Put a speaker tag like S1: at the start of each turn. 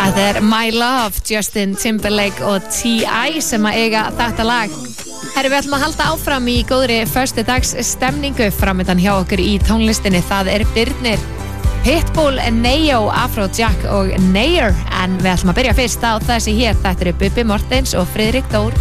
S1: Þetta My Love, Justin Timberlake og T.I. sem að eiga þetta lag. Herri, við ætlum að halda áfram í góðri föstudags stemningu framöndan hjá okkur í tónlistinni. Það Birnir, Pitbull, Neo, Afrojack og Nair. En við ætlum að byrja fyrst á þessi hér. Þetta Bubbi Mortens og Friðrik Dór.